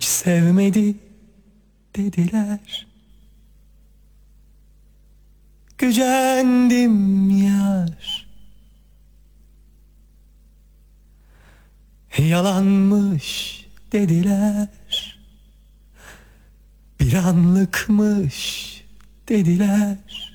hiç sevmedi dediler. Gücendim yar, yalanmış dediler. Bir anlıkmış dediler.